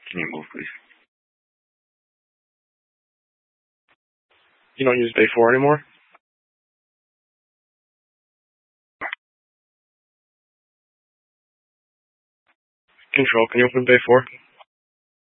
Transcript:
Can you move, please? You don't use Bay 4 anymore? Control, can you open Bay 4?